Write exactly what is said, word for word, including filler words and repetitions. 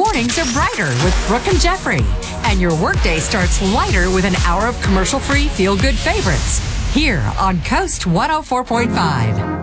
mornings are brighter with Brooke and Jeffrey. And your workday starts lighter with an hour of commercial-free feel-good favorites. Here on Coast one oh four point five.